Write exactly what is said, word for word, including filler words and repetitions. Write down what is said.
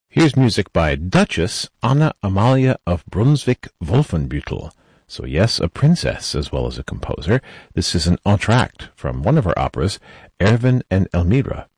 Here's music by Duchess Anna Amalia of Brunswick-Wolfenbüttel. So yes, a princess as well as a composer. This is an entr'acte from one of her operas, Erwin and Elmira.